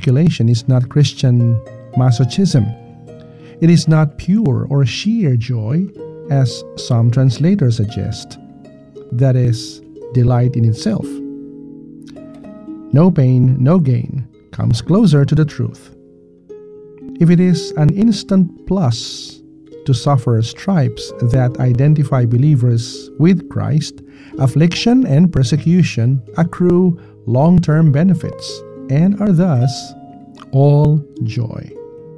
speculation is not Christian masochism. It is not pure or sheer joy, as some translators suggest. That is, delight in itself. No pain, no gain comes closer to the truth. If it is an instant plus to suffer stripes that identify believers with Christ, affliction and persecution accrue long-term benefits and are thus all joy.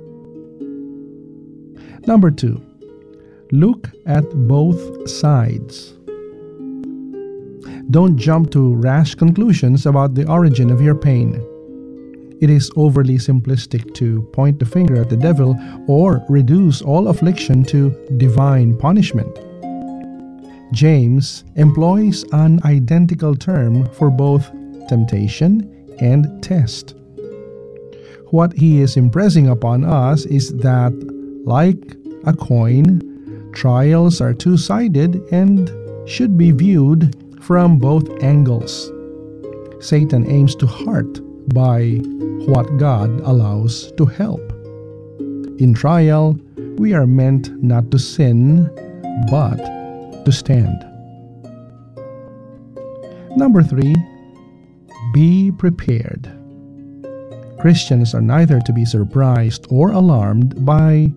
Number 2, look at both sides. Don't jump to rash conclusions about the origin of your pain. It is overly simplistic to point the finger at the devil or reduce all affliction to divine punishment. James employs an identical term for both temptation and test. What he is impressing upon us is that, like a coin, trials are two-sided and should be viewed from both angles. Satan aims to hurt by what God allows to help. In trial, we are meant not to sin, but to stand. Number 3, be prepared. Christians are neither to be surprised or alarmed by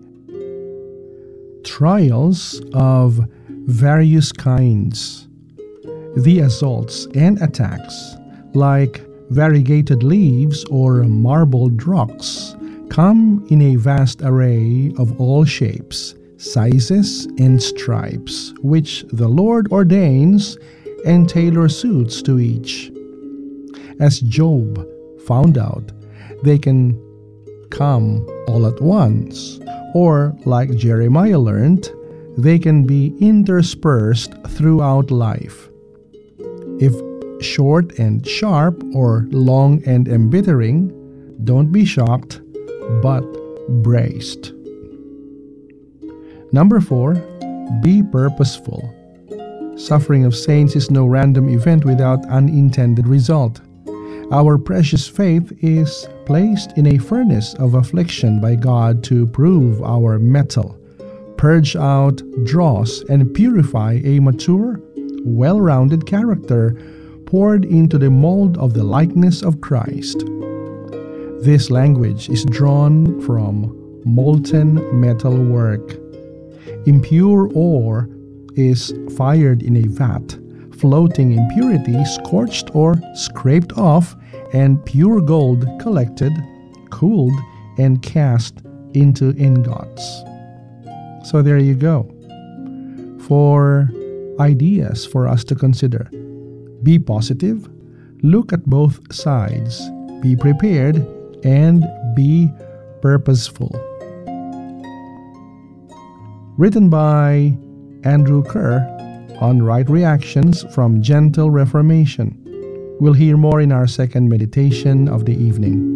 trials of various kinds. The assaults and attacks, like variegated leaves or marbled rocks, come in a vast array of all shapes, sizes, and stripes, which the Lord ordains and tailor suits to each. As Job found out, they can come all at once, or like Jeremiah learned, they can be interspersed throughout life. If short and sharp or long and embittering, don't be shocked, but braced. Number 4, be purposeful. Suffering of saints is no random event without unintended result. Our precious faith is placed in a furnace of affliction by God to prove our mettle, purge out dross, and purify a mature, well-rounded character poured into the mold of the likeness of Christ. This language is drawn from molten metal work. Impure ore is fired in a vat, floating impurity scorched or scraped off, and pure gold collected, cooled, and cast into ingots. So there you go. 4 ideas for us to consider. Be positive, look at both sides, be prepared, and be purposeful. Written by Andrew Kerr on Right Reactions from Gentle Reformation. We'll hear more in our second meditation of the evening.